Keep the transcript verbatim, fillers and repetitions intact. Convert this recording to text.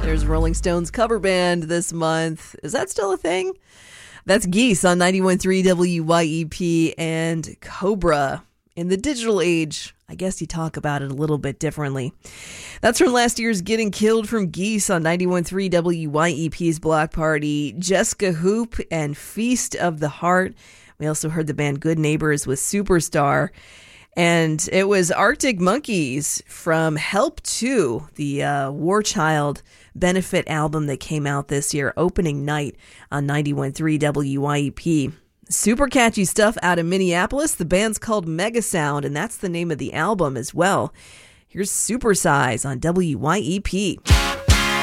There's Rolling Stones cover band this month. Is that still a thing? That's Geese on ninety-one point three W Y E P and Cobra. In the digital age, I guess you talk about it a little bit differently. That's from last year's Getting Killed from Geese on ninety-one point three W Y E P's Block Party. Jessica Hoop and Feast of the Heart. We also heard the band Good Neighbors with Superstar. And it was Arctic Monkeys from Help two, the uh, War Child benefit album that came out this year, opening night on ninety-one point three W Y E P. Super catchy stuff out of Minneapolis. The band's called Mega Sound, and that's the name of the album as well. Here's Supersize on W Y E P.